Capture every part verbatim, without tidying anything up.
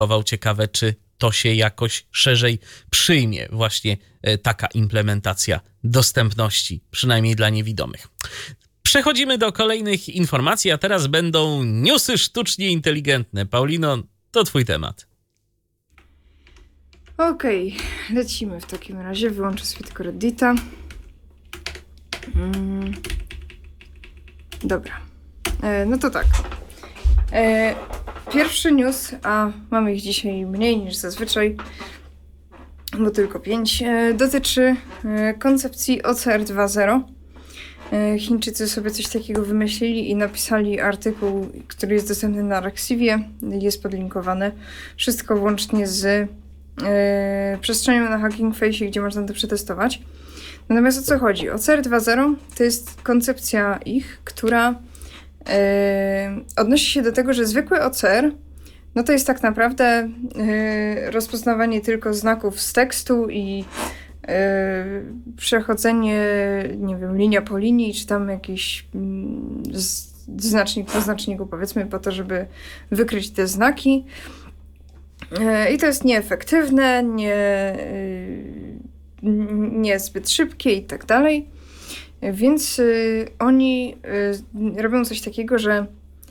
Ciekawe, czy to się jakoś szerzej przyjmie, właśnie taka implementacja dostępności, przynajmniej dla niewidomych. Przechodzimy do kolejnych informacji, a teraz będą newsy sztucznie inteligentne. Paulino, to twój temat. Okej, okay, lecimy w takim razie. Wyłączę sobie tylko Reddita. Mm. Dobra. E, no to tak. E, pierwszy news, a mamy ich dzisiaj mniej niż zazwyczaj, bo tylko pięć, e, dotyczy e, koncepcji O C R dwa zero. E, Chińczycy sobie coś takiego wymyślili i napisali artykuł, który jest dostępny na Arxiwie. Jest podlinkowany. Wszystko łącznie z e, przestrzenią na Hugging Face, gdzie można to przetestować. Natomiast o co chodzi? O C R dwa zero to jest koncepcja ich, która yy, odnosi się do tego, że zwykły O C R no to jest tak naprawdę yy, rozpoznawanie tylko znaków z tekstu i yy, przechodzenie, nie wiem, linia po linii, czy tam jakiś yy, znacznik po znaczniku, powiedzmy, po to, żeby wykryć te znaki. Yy, I to jest nieefektywne, nie... Yy, niezbyt szybkie i tak dalej. Więc y, oni y, robią coś takiego, że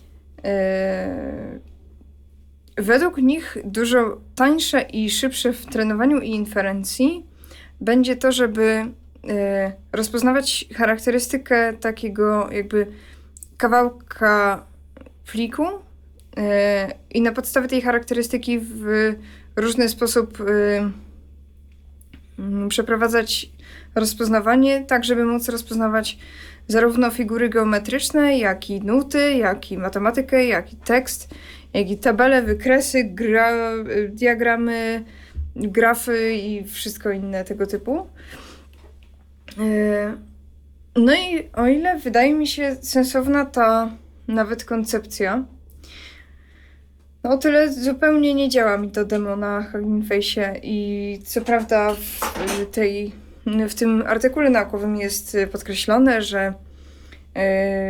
y, według nich dużo tańsze i szybsze w trenowaniu i inferencji będzie to, żeby y, rozpoznawać charakterystykę takiego jakby kawałka pliku y, i na podstawie tej charakterystyki w różny sposób y, przeprowadzać rozpoznawanie, tak żeby móc rozpoznawać zarówno figury geometryczne, jak i nuty, jak i matematykę, jak i tekst, jak i tabele, wykresy, gra, diagramy, grafy i wszystko inne tego typu. No i o ile wydaje mi się sensowna ta nawet koncepcja, no o tyle zupełnie nie działa mi to demo na Hugging Face'ie i co prawda w, tej, w tym artykule naukowym jest podkreślone, że yy,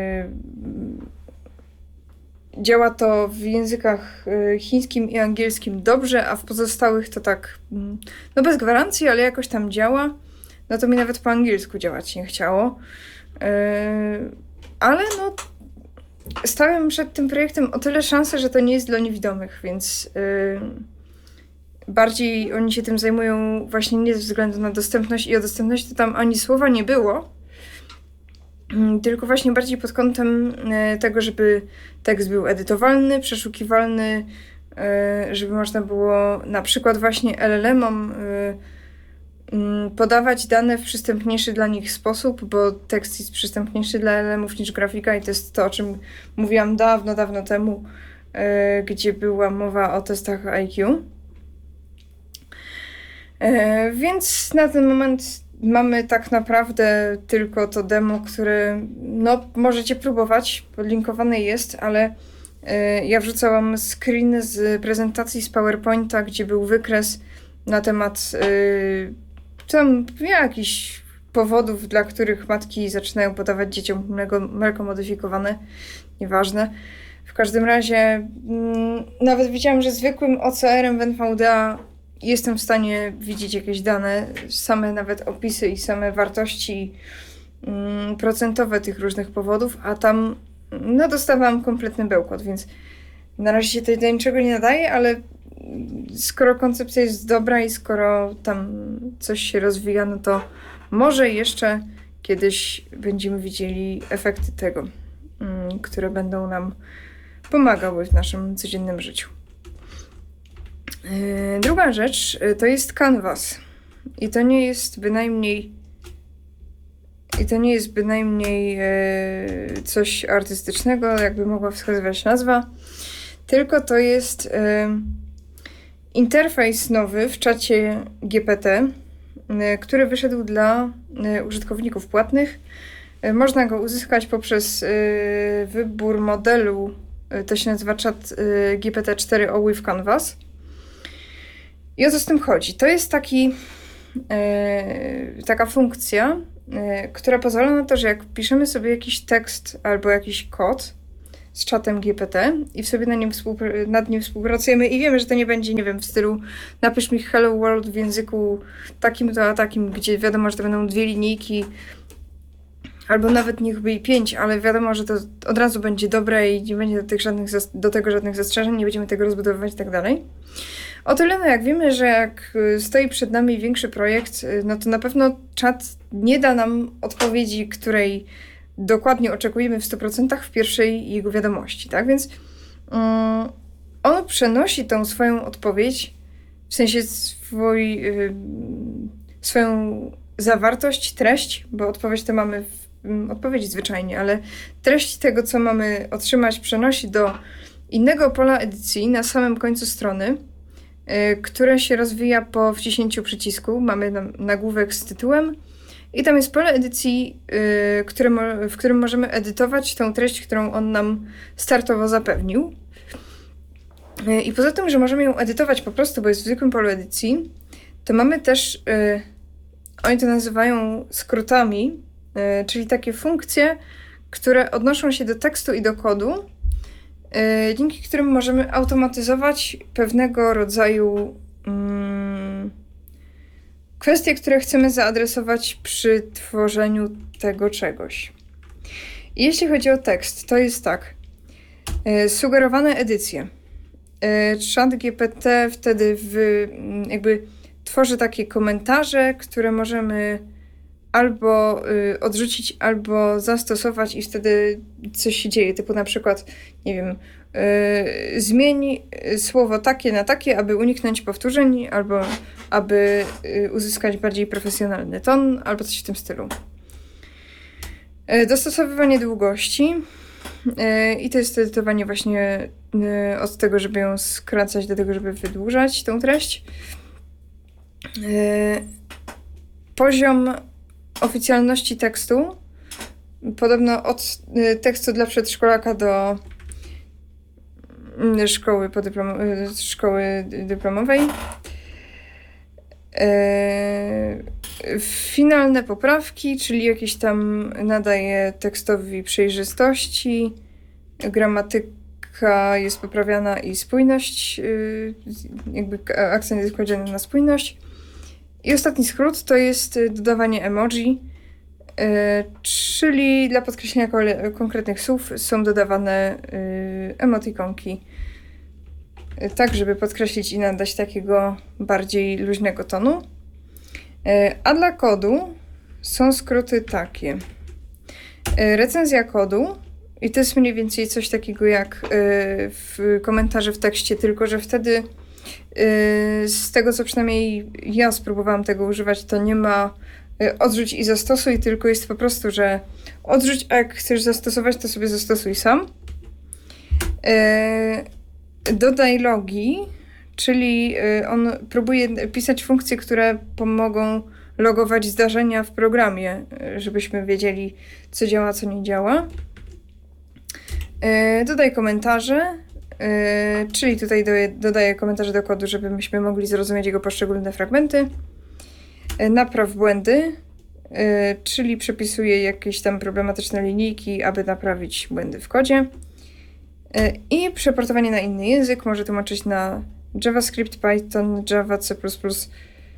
działa to w językach chińskim i angielskim dobrze, a w pozostałych to tak, no bez gwarancji, ale jakoś tam działa. No to mi nawet po angielsku działać nie chciało. Yy, ale no stawiam przed tym projektem o tyle szansę, że to nie jest dla niewidomych, więc yy, bardziej oni się tym zajmują właśnie nie ze względu na dostępność i o dostępności to tam ani słowa nie było, yy, tylko właśnie bardziej pod kątem yy, tego, żeby tekst był edytowalny, przeszukiwalny, yy, żeby można było na przykład właśnie L L M-om yy, podawać dane w przystępniejszy dla nich sposób, bo tekst jest przystępniejszy dla L L M-ów niż grafika i to jest to, o czym mówiłam dawno, dawno temu, yy, gdzie była mowa o testach I Q. Yy, więc na ten moment mamy tak naprawdę tylko to demo, które no możecie próbować, podlinkowane jest, ale yy, ja wrzucałam screen z prezentacji z PowerPointa, gdzie był wykres na temat yy, tam jakichś powodów, dla których matki zaczynają podawać dzieciom mleko, mleko modyfikowane, nieważne. W każdym razie mm, nawet widziałam, że zwykłym O C R-em w N V D A jestem w stanie widzieć jakieś dane, same nawet opisy i same wartości mm, procentowe tych różnych powodów, a tam no dostawałam kompletny bełkot, więc na razie się to do niczego nie nadaje, ale skoro koncepcja jest dobra i skoro tam coś się rozwija, no to może jeszcze kiedyś będziemy widzieli efekty tego, które będą nam pomagały w naszym codziennym życiu. Druga rzecz to jest Canvas. I to nie jest bynajmniej i to nie jest bynajmniej coś artystycznego, jakby mogła wskazywać nazwa, tylko to jest interfejs nowy w czacie G P T, który wyszedł dla użytkowników płatnych. Można go uzyskać poprzez wybór modelu, to się nazywa czat G P T cztery O with Canvas. I o co z tym chodzi? To jest taki, taka funkcja, która pozwala na to, że jak piszemy sobie jakiś tekst albo jakiś kod, z czatem G P T i sobie na nim współpr- nad nim współpracujemy i wiemy, że to nie będzie, nie wiem, w stylu napisz mi hello world w języku takim to a takim, gdzie wiadomo, że to będą dwie linijki albo nawet niechby i pięć, ale wiadomo, że to od razu będzie dobre i nie będzie do, tych żadnych zas- do tego żadnych zastrzeżeń, nie będziemy tego rozbudowywać i tak dalej. O tyle, no jak wiemy, że jak stoi przed nami większy projekt, no to na pewno czat nie da nam odpowiedzi, której dokładnie oczekujemy w stu procentach w pierwszej jego wiadomości, tak? Więc um, on przenosi tą swoją odpowiedź, w sensie swój, yy, swoją zawartość, treść, bo odpowiedź to mamy w yy, odpowiedzi zwyczajnie, ale treść tego, co mamy otrzymać, przenosi do innego pola edycji na samym końcu strony, yy, które się rozwija po wciśnięciu przycisku. Mamy nagłówek z tytułem i tam jest pole edycji, yy, które mo- w którym możemy edytować tą treść, którą on nam startowo zapewnił. Yy, I poza tym, że możemy ją edytować po prostu, bo jest w zwykłym polu edycji, to mamy też, yy, oni to nazywają skrótami, yy, czyli takie funkcje, które odnoszą się do tekstu i do kodu, yy, dzięki którym możemy automatyzować pewnego rodzaju yy, kwestie, które chcemy zaadresować przy tworzeniu tego czegoś. I jeśli chodzi o tekst, to jest tak. Yy, sugerowane edycje. Yy, ChatGPT wtedy w, jakby tworzy takie komentarze, które możemy albo yy, odrzucić, albo zastosować i wtedy coś się dzieje. Typu na przykład, nie wiem, yy, zmień słowo takie na takie, aby uniknąć powtórzeń, albo aby yy, uzyskać bardziej profesjonalny ton, albo coś w tym stylu. Yy, dostosowywanie długości. Yy, I to jest edytowanie właśnie yy, od tego, żeby ją skracać, do tego, żeby wydłużać tą treść. Yy, poziom oficjalności tekstu. Podobno od yy, tekstu dla przedszkolaka do yy, szkoły, podyplom- yy, szkoły dyplomowej. Yy, finalne poprawki, czyli jakieś tam nadaje tekstowi przejrzystości, gramatyka jest poprawiana i spójność, yy, jakby akcent jest kładziony na spójność. I ostatni skrót to jest dodawanie emoji, yy, czyli dla podkreślenia kole- konkretnych słów są dodawane yy, emotikonki, yy, tak żeby podkreślić i nadać takiego bardziej luźnego tonu. Yy, a dla kodu są skróty takie. Yy, recenzja kodu, i to jest mniej więcej coś takiego jak yy, w komentarze w tekście, tylko że wtedy z tego, co przynajmniej ja spróbowałam tego używać, to nie ma odrzuć i zastosuj, tylko jest po prostu, że odrzuć, a jak chcesz zastosować, to sobie zastosuj sam. Dodaj logi, czyli on próbuje pisać funkcje, które pomogą logować zdarzenia w programie, żebyśmy wiedzieli, co działa, co nie działa. Dodaj komentarze. Yy, czyli tutaj do, dodaję komentarze do kodu, żebyśmy mogli zrozumieć jego poszczególne fragmenty. Yy, napraw błędy, yy, czyli przepisuję jakieś tam problematyczne linijki, aby naprawić błędy w kodzie. Yy, I przeportowanie na inny język, może tłumaczyć na JavaScript, Python, Java, C plus plus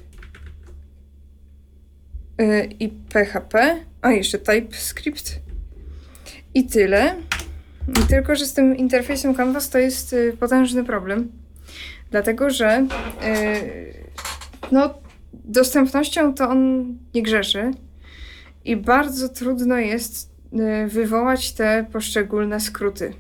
yy, i P H P, a jeszcze TypeScript. I tyle. Tylko że z tym interfejsem Canvas to jest y, potężny problem, dlatego że y, no, dostępnością to on nie grzeszy i bardzo trudno jest y, wywołać te poszczególne skróty.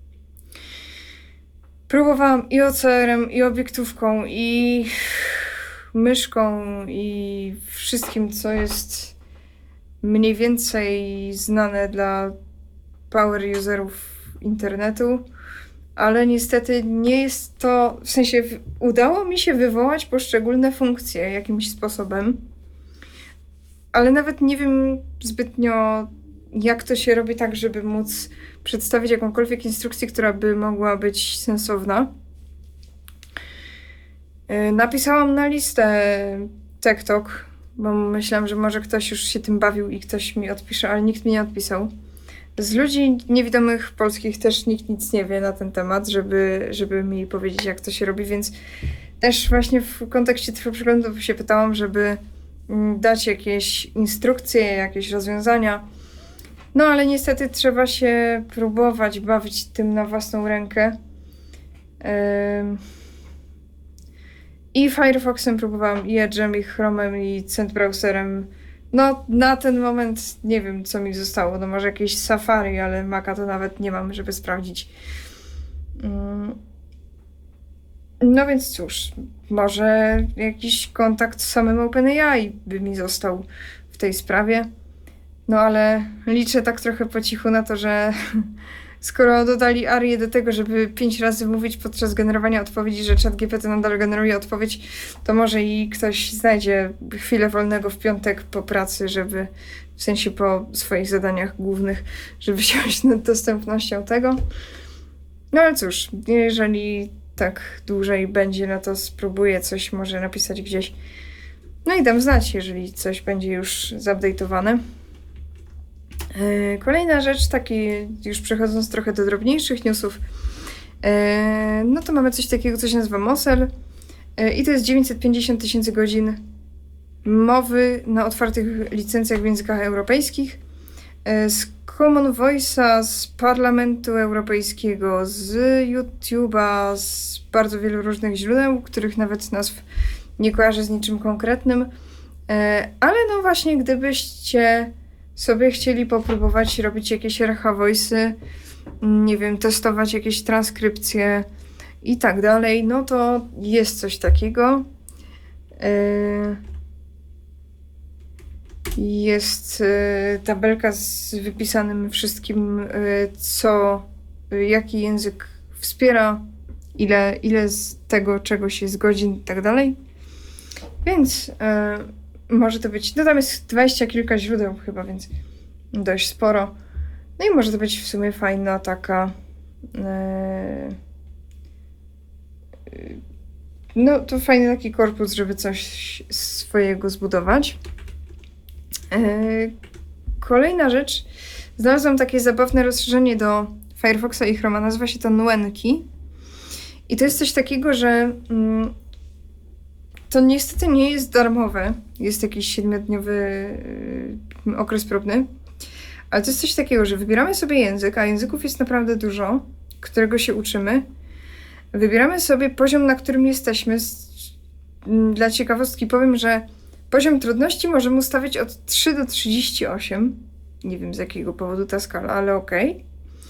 Próbowałam i O C R-em, i obiektówką, i myszką, i wszystkim, co jest mniej więcej znane dla power userów internetu, ale niestety nie jest to, w sensie w, udało mi się wywołać poszczególne funkcje jakimś sposobem, ale nawet nie wiem zbytnio, jak to się robi tak, żeby móc przedstawić jakąkolwiek instrukcję, która by mogła być sensowna. Yy, napisałam na listę TikTok, bo myślałam, że może ktoś już się tym bawił i ktoś mi odpisze, ale nikt mi nie odpisał. Z ludzi niewidomych polskich też nikt nic nie wie na ten temat, żeby, żeby mi powiedzieć, jak to się robi, więc też właśnie w kontekście trwoprzyglądów się pytałam, żeby dać jakieś instrukcje, jakieś rozwiązania. No ale niestety trzeba się próbować bawić tym na własną rękę. Ym... I Firefoxem próbowałam, i Edge'em, i Chromem, i Cent Browserem. No, na ten moment nie wiem, co mi zostało. No może jakieś Safari, ale Maca to nawet nie mam, żeby sprawdzić. No więc cóż, może jakiś kontakt z samym OpenAI by mi został w tej sprawie. No ale liczę tak trochę po cichu na to, że skoro dodali Arię do tego, żeby pięć razy mówić podczas generowania odpowiedzi, że ChatGPT nadal generuje odpowiedź, to może i ktoś znajdzie chwilę wolnego w piątek po pracy, żeby, w sensie po swoich zadaniach głównych, żeby siąść nad dostępnością tego. No ale cóż, jeżeli tak dłużej będzie, no to spróbuję coś może napisać gdzieś. No i dam znać, jeżeli coś będzie już zupdate'owane. Kolejna rzecz, taki już przechodząc trochę do drobniejszych newsów, no to mamy coś takiego, co się nazywa Mossel i to jest dziewięćset pięćdziesiąt tysięcy godzin mowy na otwartych licencjach w językach europejskich z Common Voice'a, z Parlamentu Europejskiego, z YouTube'a, z bardzo wielu różnych źródeł, których nawet nazw nie kojarzę z niczym konkretnym, ale no właśnie gdybyście sobie chcieli popróbować robić jakieś R H Voice'y, nie wiem, testować jakieś transkrypcje i tak dalej, no to jest coś takiego. Jest tabelka z wypisanym wszystkim, co, jaki język wspiera, ile, ile z tego czegoś jest godzin i tak dalej. Więc może to być, no tam jest dwadzieścia kilka źródeł chyba, więc dość sporo. No i może to być w sumie fajna taka e, no to fajny taki korpus, żeby coś swojego zbudować. E, kolejna rzecz, znalazłam takie zabawne rozszerzenie do Firefoxa i Chroma, nazywa się to Nuenki. I to jest coś takiego, że mm, to niestety nie jest darmowe. Jest jakiś siedmiodniowy yy, okres próbny. Ale to jest coś takiego, że wybieramy sobie język, a języków jest naprawdę dużo, którego się uczymy. Wybieramy sobie poziom, na którym jesteśmy. Dla ciekawostki powiem, że poziom trudności możemy ustawić od trzy do trzydziestu ośmiu. Nie wiem z jakiego powodu ta skala, ale okej.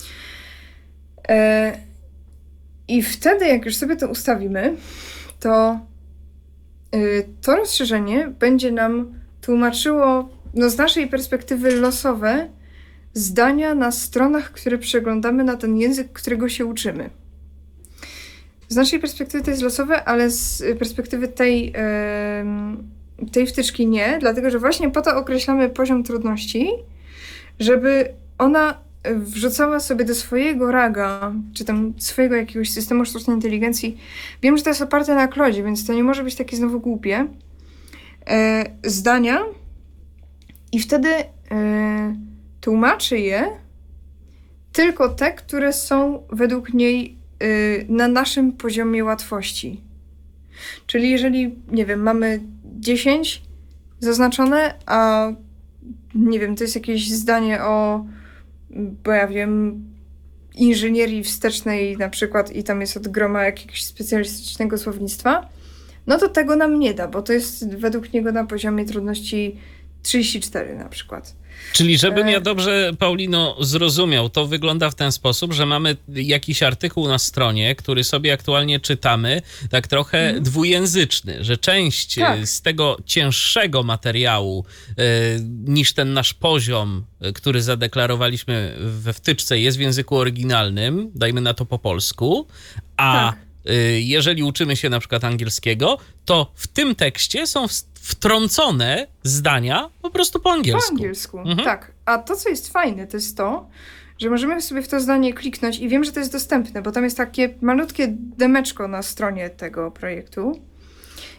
Okay. I wtedy, jak już sobie to ustawimy, to to rozszerzenie będzie nam tłumaczyło, no z naszej perspektywy losowe, zdania na stronach, które przeglądamy na ten język, którego się uczymy. Z naszej perspektywy to jest losowe, ale z perspektywy tej, yy, tej wtyczki nie, dlatego że właśnie po to określamy poziom trudności, żeby ona wrzucała sobie do swojego raga, czy tam swojego jakiegoś systemu sztucznej inteligencji. Wiem, że to jest oparte na klodzie, więc to nie może być takie znowu głupie. E, zdania i wtedy e, tłumaczy je tylko te, które są według niej e, na naszym poziomie łatwości. Czyli jeżeli, nie wiem, mamy dziesięć zaznaczone, a nie wiem, to jest jakieś zdanie o, bo ja wiem, inżynierii wstecznej na przykład i tam jest od groma jakiegoś specjalistycznego słownictwa, no to tego nam nie da, bo to jest według niego na poziomie trudności trzydzieści cztery na przykład. Czyli żebym ja dobrze, Paulino, zrozumiał, to wygląda w ten sposób, że mamy jakiś artykuł na stronie, który sobie aktualnie czytamy, tak trochę mhm. dwujęzyczny, że część tak. z tego cięższego materiału y, niż ten nasz poziom, który zadeklarowaliśmy we wtyczce, jest w języku oryginalnym, dajmy na to po polsku, a tak. y, jeżeli uczymy się na przykład angielskiego, to w tym tekście są wtrącone zdania po prostu po angielsku. Po angielsku, mhm. tak. A to, co jest fajne, to jest to, że możemy sobie w to zdanie kliknąć i wiem, że to jest dostępne, bo tam jest takie malutkie demeczko na stronie tego projektu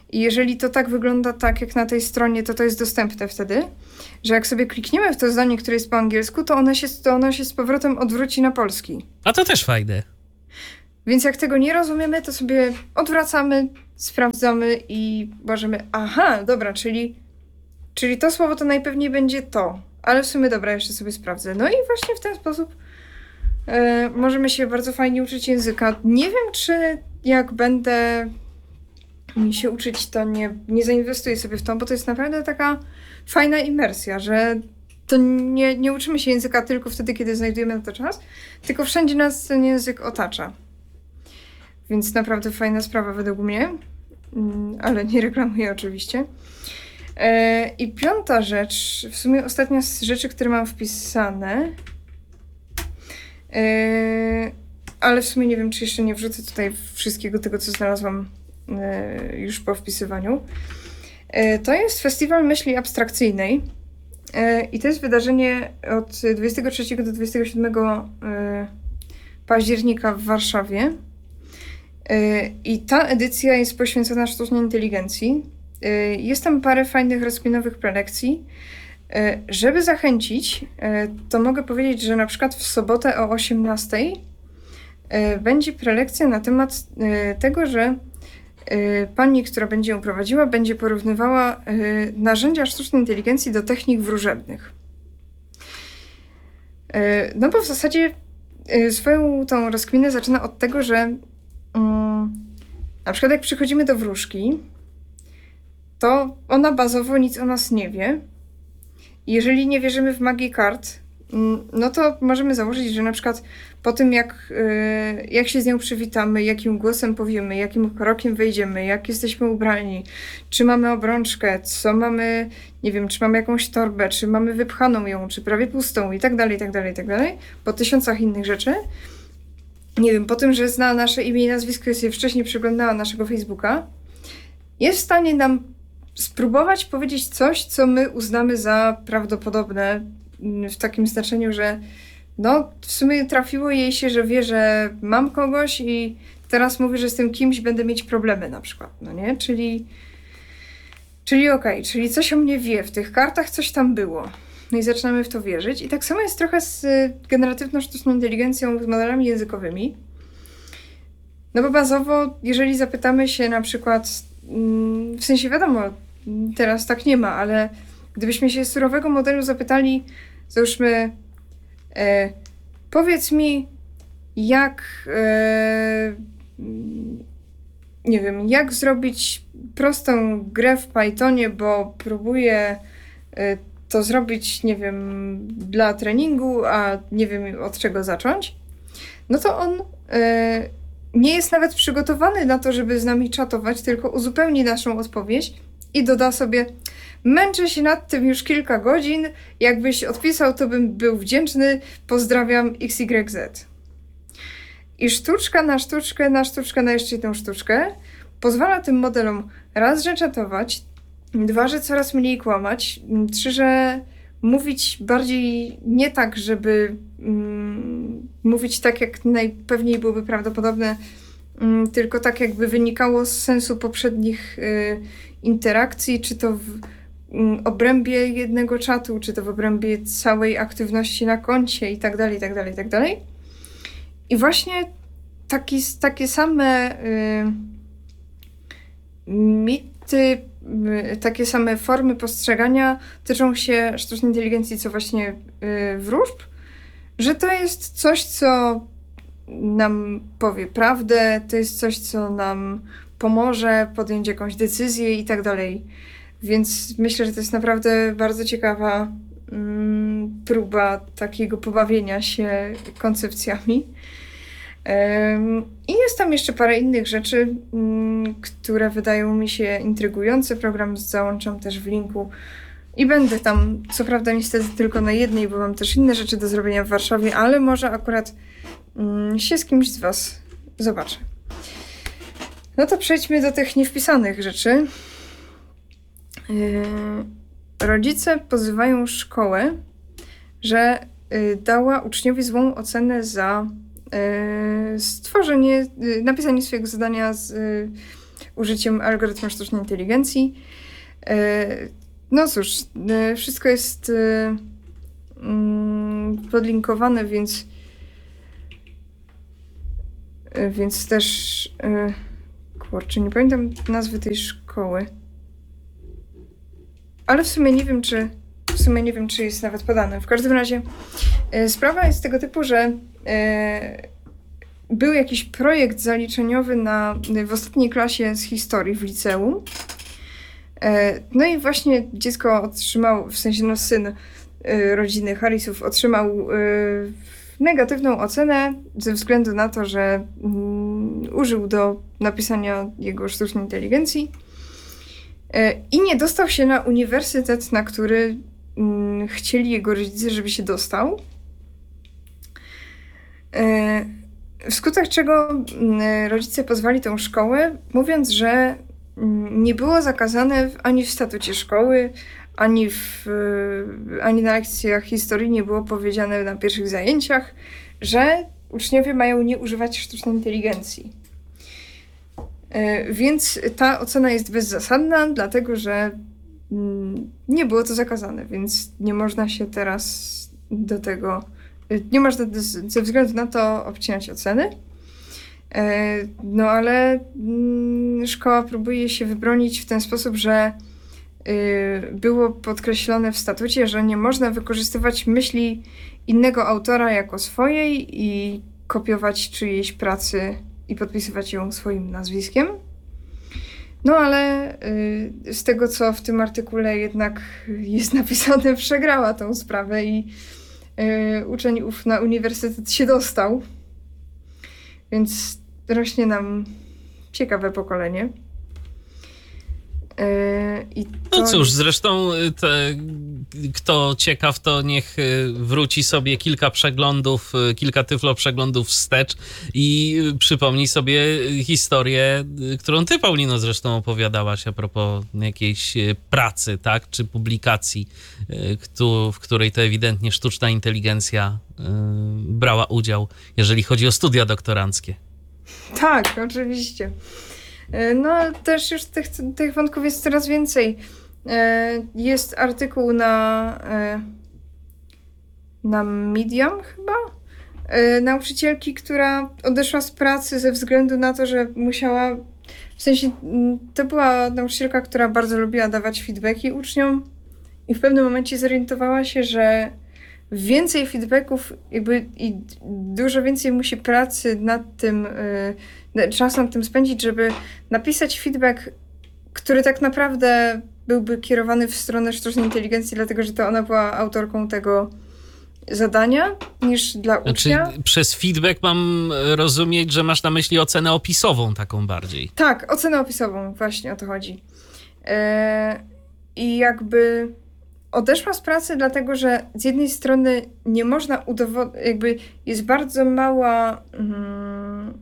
I jeżeli to tak wygląda, tak jak na tej stronie, to to jest dostępne wtedy, że jak sobie klikniemy w to zdanie, które jest po angielsku, to ono się, to ono się z powrotem odwróci na polski. A to też fajne. Więc jak tego nie rozumiemy, to sobie odwracamy, sprawdzamy i możemy, aha, dobra, czyli, czyli to słowo to najpewniej będzie to. Ale w sumie dobra, jeszcze sobie sprawdzę. No i właśnie w ten sposób e, możemy się bardzo fajnie uczyć języka. Nie wiem, czy jak będę się uczyć, to nie, nie zainwestuję sobie w to, bo to jest naprawdę taka fajna imersja, że to nie, nie uczymy się języka tylko wtedy, kiedy znajdujemy na to czas, tylko wszędzie nas ten język otacza. Więc naprawdę fajna sprawa według mnie, ale nie reklamuję oczywiście. I piąta rzecz, w sumie ostatnia z rzeczy, które mam wpisane, ale w sumie nie wiem, czy jeszcze nie wrzucę tutaj wszystkiego tego, co znalazłam już po wpisywaniu. To jest Festiwal Myśli Abstrakcyjnej i to jest wydarzenie od dwudziestego trzeciego do dwudziestego siódmego października w Warszawie. I ta edycja jest poświęcona sztucznej inteligencji. Jest tam parę fajnych rozkminowych prelekcji. Żeby zachęcić, to mogę powiedzieć, że na przykład w sobotę o osiemnastej będzie prelekcja na temat tego, że pani, która będzie ją prowadziła, będzie porównywała narzędzia sztucznej inteligencji do technik wróżebnych. No bo w zasadzie swoją tą rozkminę zaczyna od tego, że na przykład jak przychodzimy do wróżki, to ona bazowo nic o nas nie wie. Jeżeli nie wierzymy w magię kart, no to możemy założyć, że na przykład po tym, jak, jak się z nią przywitamy, jakim głosem powiemy, jakim krokiem wejdziemy, jak jesteśmy ubrani, czy mamy obrączkę, co mamy, nie wiem, czy mamy jakąś torbę, czy mamy wypchaną ją, czy prawie pustą i tak dalej, i tak dalej, i tak dalej, po tysiącach innych rzeczy. Nie wiem, po tym, że zna nasze imię i nazwisko, jest je wcześniej przeglądała naszego Facebooka, jest w stanie nam spróbować powiedzieć coś, co my uznamy za prawdopodobne, w takim znaczeniu, że no, w sumie trafiło jej się, że wie, że mam kogoś i teraz mówi, że z tym kimś będę mieć problemy na przykład, no nie? Czyli, czyli okej, okay, czyli coś o mnie wie, w tych kartach coś tam było. No i zaczynamy w to wierzyć. I tak samo jest trochę z generatywną sztuczną inteligencją, z modelami językowymi. No bo bazowo, jeżeli zapytamy się na przykład, w sensie wiadomo, teraz tak nie ma, ale gdybyśmy się surowego modelu zapytali, załóżmy, e, powiedz mi, jak, e, nie wiem, jak zrobić prostą grę w Pythonie, bo próbuję e, to zrobić, nie wiem, dla treningu, a nie wiem od czego zacząć, no to on e, nie jest nawet przygotowany na to, żeby z nami czatować, tylko uzupełni naszą odpowiedź i doda sobie: męczę się nad tym już kilka godzin, jakbyś odpisał, to bym był wdzięczny, pozdrawiam X Y Z. I sztuczka na sztuczkę, na sztuczkę, na jeszcze jedną sztuczkę pozwala tym modelom raz, że czatować, dwa, że coraz mniej kłamać, trzy, że mówić bardziej nie tak, żeby mm, mówić tak, jak najpewniej byłoby prawdopodobne, mm, tylko tak, jakby wynikało z sensu poprzednich y, interakcji, czy to w obrębie jednego czatu, czy to w obrębie całej aktywności na koncie i tak dalej, i tak dalej, i tak dalej. I właśnie taki, takie same y, mity, y, takie same formy postrzegania tyczą się sztucznej inteligencji, co właśnie y, wróżb, że to jest coś, co nam powie prawdę, to jest coś, co nam pomoże podjąć jakąś decyzję i tak dalej. Więc myślę, że to jest naprawdę bardzo ciekawa mm, próba takiego pobawienia się koncepcjami. Ym, I jest tam jeszcze parę innych rzeczy, ym, które wydają mi się intrygujące. Program załączam też w linku i będę tam, co prawda niestety tylko na jednej, bo mam też inne rzeczy do zrobienia w Warszawie, ale może akurat ym, się z kimś z was zobaczę. No to przejdźmy do tych niewpisanych rzeczy. Yy, rodzice pozywają szkołę, że yy, dała uczniowi złą ocenę za yy, stworzenie, yy, napisanie swojego zadania z yy, użyciem algorytmu sztucznej inteligencji. No cóż, wszystko jest podlinkowane, więc więc też kurczę, nie pamiętam nazwy tej szkoły. Ale w sumie nie wiem, czy w sumie nie wiem, czy jest nawet podane. W każdym razie sprawa jest tego typu, że był jakiś projekt zaliczeniowy na, w ostatniej klasie z historii w liceum. No i właśnie dziecko otrzymało, w sensie no syn rodziny Harrisów otrzymał negatywną ocenę ze względu na to, że użył do napisania jego sztucznej inteligencji i nie dostał się na uniwersytet, na który chcieli jego rodzice, żeby się dostał. Wskutek czego rodzice pozwali tą szkołę, mówiąc, że nie było zakazane ani w statucie szkoły, ani, w, ani na lekcjach historii nie było powiedziane na pierwszych zajęciach, że uczniowie mają nie używać sztucznej inteligencji. Więc ta ocena jest bezzasadna, dlatego że nie było to zakazane, więc nie można się teraz do tego, nie można ze względu na to obcinać oceny. No ale szkoła próbuje się wybronić w ten sposób, że było podkreślone w statucie, że nie można wykorzystywać myśli innego autora jako swojej i kopiować czyjejś pracy i podpisywać ją swoim nazwiskiem. No ale z tego, co w tym artykule jednak jest napisane, przegrała tą sprawę i uczeń ów na uniwersytet się dostał. Więc rośnie nam ciekawe pokolenie. I to... No cóż, zresztą te, kto ciekaw, to niech wróci sobie kilka przeglądów, kilka tyflo przeglądów wstecz i przypomni sobie historię, którą ty, Paulino, zresztą opowiadałaś a propos jakiejś pracy, tak, czy publikacji, w której to ewidentnie sztuczna inteligencja brała udział, jeżeli chodzi o studia doktoranckie. Tak, oczywiście. No, też już tych, tych wątków jest coraz więcej. Jest artykuł na, na Medium chyba, nauczycielki, która odeszła z pracy ze względu na to, że musiała, w sensie to była nauczycielka, która bardzo lubiła dawać feedbacki uczniom i w pewnym momencie zorientowała się, że więcej feedbacków jakby i dużo więcej musi pracy nad tym, yy, czas nad tym spędzić, żeby napisać feedback, który tak naprawdę byłby kierowany w stronę sztucznej inteligencji, dlatego że to ona była autorką tego zadania, niż dla ucznia. Znaczy, przez feedback mam rozumieć, że masz na myśli ocenę opisową taką bardziej. Tak, ocenę opisową, właśnie o to chodzi. Yy, I jakby odeszła z pracy, dlatego że z jednej strony nie można udowodnić, jakby jest bardzo mała mm,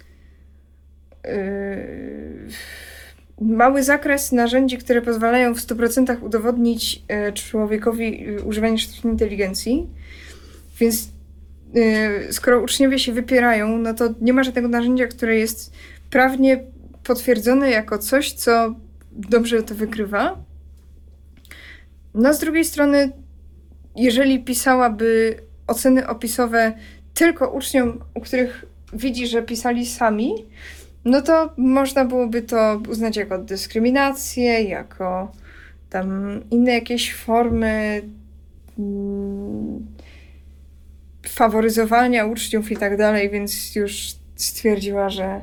yy, mały zakres narzędzi, które pozwalają w stu procentach udowodnić yy, człowiekowi yy, używanie sztucznej inteligencji. Więc yy, skoro uczniowie się wypierają, no to nie ma żadnego narzędzia, które jest prawnie potwierdzone jako coś, co dobrze to wykrywa. No z drugiej strony, jeżeli pisałaby oceny opisowe tylko uczniom, u których widzi, że pisali sami, no to można byłoby to uznać jako dyskryminację, jako tam inne jakieś formy mm, faworyzowania uczniów i tak dalej, więc już stwierdziła, że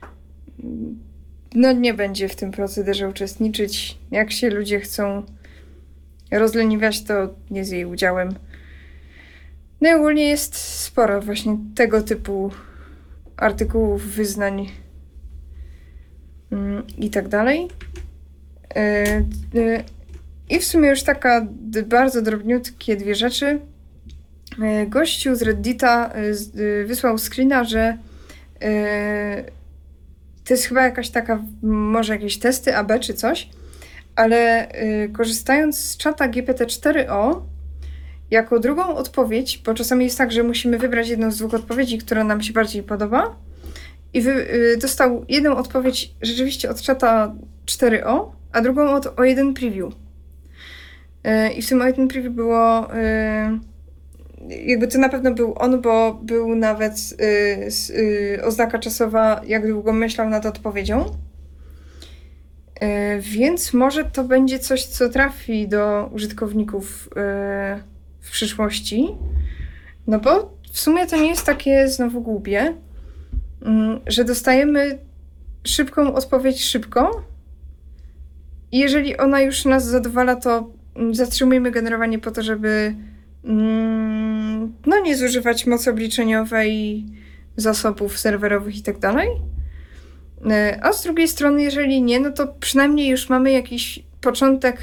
no nie będzie w tym procederze uczestniczyć. Jak się ludzie chcą rozleniwiać, to nie z jej udziałem. No i ogólnie jest sporo właśnie tego typu artykułów, wyznań yy, i tak dalej. Yy, yy, I w sumie już taka d- bardzo drobniutkie dwie rzeczy. Yy, gościu z Reddita yy, wysłał screena, że yy, to jest chyba jakaś taka, może jakieś testy A B czy coś, ale y, korzystając z czata G P T cztery o, jako drugą odpowiedź, bo czasami jest tak, że musimy wybrać jedną z dwóch odpowiedzi, która nam się bardziej podoba, i wy, dostał jedną odpowiedź rzeczywiście od czata cztery o, a drugą od o jeden preview. I w tym o jeden preview było, jakby to na pewno był on, bo był nawet oznaka czasowa, jak długo myślał nad odpowiedzią. Więc może to będzie coś, co trafi do użytkowników w przyszłości. No bo w sumie to nie jest takie znowu głupie, że dostajemy szybką odpowiedź szybko i jeżeli ona już nas zadowala, to zatrzymujemy generowanie po to, żeby no nie zużywać mocy obliczeniowej, zasobów serwerowych i tak dalej. A z drugiej strony, jeżeli nie, no to przynajmniej już mamy jakiś początek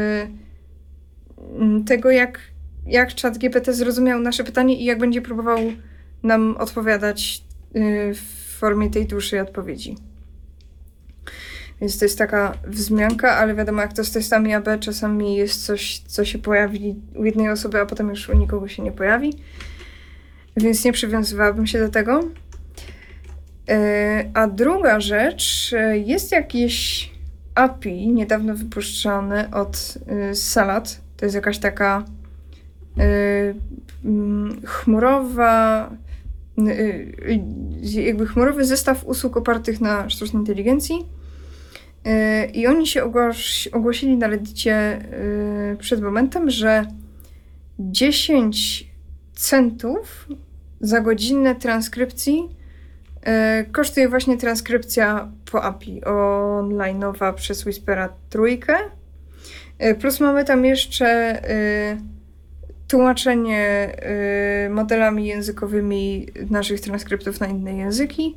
yy, tego, jak, jak ChatGPT zrozumiał nasze pytanie i jak będzie próbował nam odpowiadać yy, w formie tej dłuższej odpowiedzi. Więc to jest taka wzmianka, ale wiadomo, jak to z testami A B, czasami jest coś, co się pojawi u jednej osoby, a potem już u nikogo się nie pojawi. Więc nie przywiązywałabym się do tego. A druga rzecz, jest jakieś A P I niedawno wypuszczone od Salad. To jest jakaś taka chmurowa, jakby chmurowy zestaw usług opartych na sztucznej inteligencji. I oni się ogłos- ogłosili na Reddicie przed momentem, że dziesięć centów za godzinę transkrypcji kosztuje właśnie transkrypcja po A P I online'owa przez Whispera trójkę. Plus mamy tam jeszcze tłumaczenie modelami językowymi naszych transkryptów na inne języki.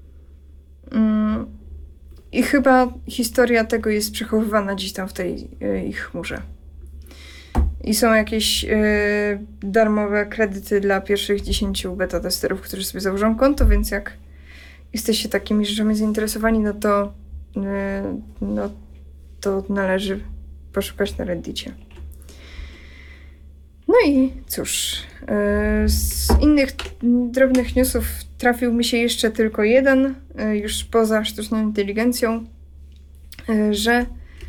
I chyba historia tego jest przechowywana gdzieś tam w tej ich chmurze. I są jakieś darmowe kredyty dla pierwszych dziesięciu beta testerów, którzy sobie założą konto, więc jak jesteście takimi rzeczami zainteresowani, no to, no to należy poszukać na Reddicie. No i cóż, z innych drobnych newsów trafił mi się jeszcze tylko jeden, już poza sztuczną inteligencją, że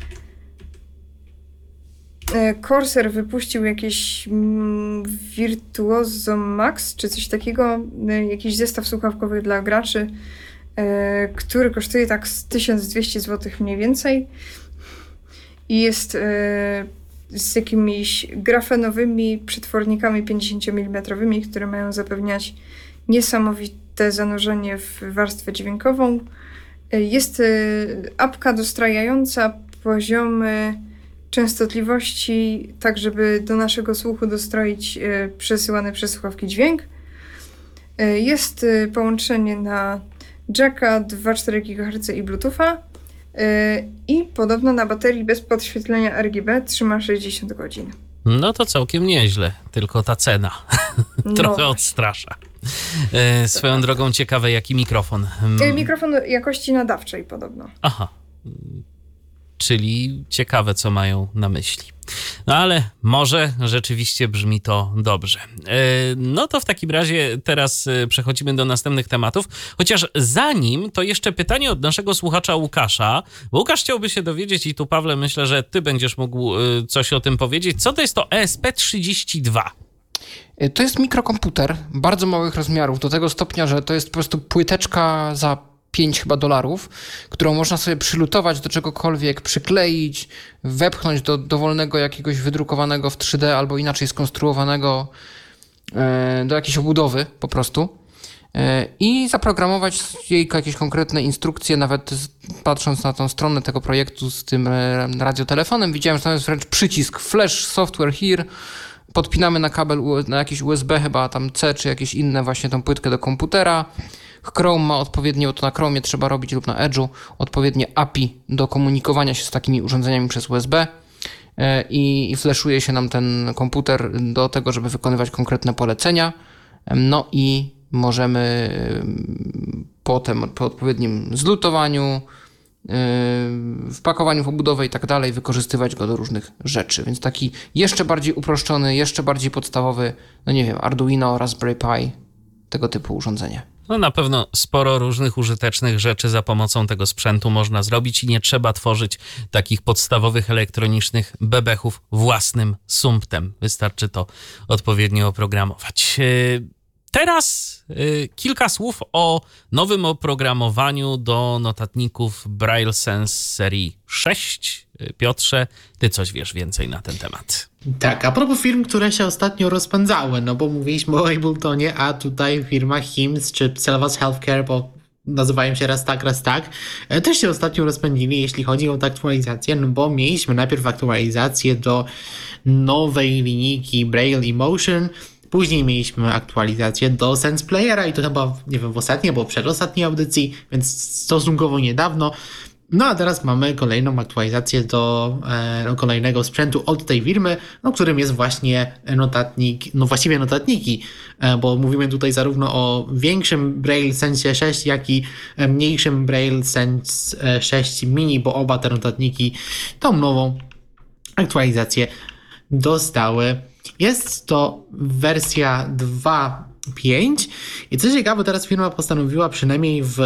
Corsair wypuścił jakieś Virtuoso Max, czy coś takiego, jakiś zestaw słuchawkowych dla graczy, który kosztuje tak z tysiąc dwieście złotych mniej więcej i jest z jakimiś grafenowymi przetwornikami pięćdziesięciomilimetrowymi, które mają zapewniać niesamowite zanurzenie w warstwę dźwiękową. Jest apka dostrajająca poziomy częstotliwości, tak żeby do naszego słuchu dostroić przesyłany przez słuchawki dźwięk. Jest połączenie na jacka dwa przecinek cztery gigaherca i Bluetootha i podobno na baterii bez podświetlenia R G B trzyma sześćdziesiąt godzin. No to całkiem nieźle, tylko ta cena trochę no. odstrasza. E, swoją drogą ciekawe, jaki mikrofon. Mikrofon jakości nadawczej podobno. Aha. Czyli ciekawe, co mają na myśli. No ale może rzeczywiście brzmi to dobrze. No to w takim razie teraz przechodzimy do następnych tematów. Chociaż zanim, to jeszcze pytanie od naszego słuchacza Łukasza. Bo Łukasz chciałby się dowiedzieć i tu, Pawle, myślę, że ty będziesz mógł coś o tym powiedzieć. Co to jest to E S P trzydzieści dwa? To jest mikrokomputer bardzo małych rozmiarów, do tego stopnia, że to jest po prostu płyteczka za pięć chyba dolarów, którą można sobie przylutować do czegokolwiek, przykleić, wepchnąć do dowolnego jakiegoś wydrukowanego w trzy D albo inaczej skonstruowanego do jakiejś obudowy po prostu i zaprogramować jej jakieś konkretne instrukcje, nawet patrząc na tą stronę tego projektu z tym radiotelefonem, widziałem, że tam jest wręcz przycisk Flash Software Here, podpinamy na kabel, na jakiś U S B chyba tam C, czy jakieś inne właśnie tą płytkę do komputera. Chrome ma odpowiednie, bo to na Chromie trzeba robić lub na Edge'u, odpowiednie A P I do komunikowania się z takimi urządzeniami przez U S B i, i flashuje się nam ten komputer do tego, żeby wykonywać konkretne polecenia. No i możemy potem po odpowiednim zlutowaniu, wpakowaniu w obudowę i tak dalej wykorzystywać go do różnych rzeczy. Więc taki jeszcze bardziej uproszczony, jeszcze bardziej podstawowy, no nie wiem, Arduino, Raspberry Pi, tego typu urządzenie. No na pewno sporo różnych użytecznych rzeczy za pomocą tego sprzętu można zrobić i nie trzeba tworzyć takich podstawowych elektronicznych bebechów własnym sumptem. Wystarczy to odpowiednio oprogramować. Teraz y, kilka słów o nowym oprogramowaniu do notatników Braille Sense serii sześć. Piotrze, ty coś wiesz więcej na ten temat. Tak, a propos firm, które się ostatnio rozpędzały, no bo mówiliśmy o Abletonie, a tutaj firma Hims czy Celvas Healthcare, bo nazywają się raz tak, raz tak, też się ostatnio rozpędzili, jeśli chodzi o tę aktualizację, no bo mieliśmy najpierw aktualizację do nowej linijki Braille Emotion. Później mieliśmy aktualizację do Sense Playera i to chyba, nie wiem, w ostatniej albo przedostatniej audycji, więc stosunkowo niedawno. No a teraz mamy kolejną aktualizację do e, kolejnego sprzętu od tej firmy, no, którym jest właśnie notatnik, no właściwie notatniki, e, bo mówimy tutaj zarówno o większym Braille Sense sześć, jak i mniejszym Braille Sense sześć Mini, bo oba te notatniki tą nową aktualizację dostały. Jest to wersja dwa pięć i co ciekawe, teraz firma postanowiła przynajmniej w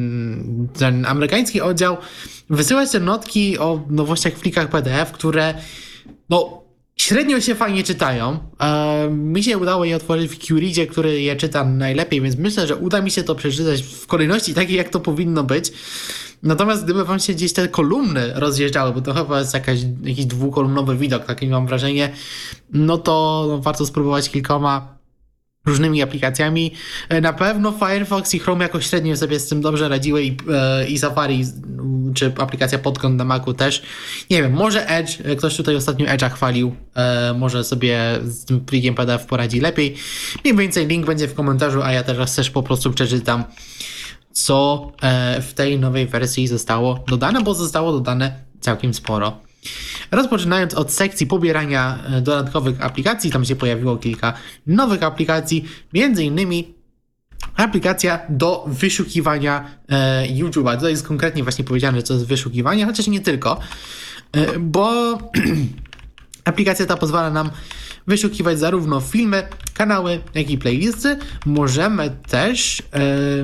ten amerykański oddział wysyłać te notki o nowościach w plikach P D F, które no średnio się fajnie czytają. E, mi się udało je otworzyć w QReadzie, który je czyta najlepiej, więc myślę, że uda mi się to przeczytać w kolejności takiej, jak to powinno być. Natomiast gdyby wam się gdzieś te kolumny rozjeżdżały, bo to chyba jest jakaś, jakiś dwukolumnowy widok, takie mam wrażenie, no to no, warto spróbować kilkoma różnymi aplikacjami. Na pewno Firefox i Chrome jakoś średnio sobie z tym dobrze radziły i, i Safari, czy aplikacja Podgląd na Macu też. Nie wiem, może Edge, ktoś tutaj ostatnio Edge'a chwalił, może sobie z tym plikiem P D F poradzi lepiej. Mniej więcej link będzie w komentarzu, a ja teraz też po prostu przeczytam, co w tej nowej wersji zostało dodane, bo zostało dodane całkiem sporo. Rozpoczynając od sekcji pobierania dodatkowych aplikacji, tam się pojawiło kilka nowych aplikacji, między innymi aplikacja do wyszukiwania e, YouTube'a. To jest konkretnie właśnie powiedziane, że to jest wyszukiwanie, chociaż nie tylko, e, bo aplikacja ta pozwala nam wyszukiwać zarówno filmy, kanały, jak i playlisty. Możemy też e,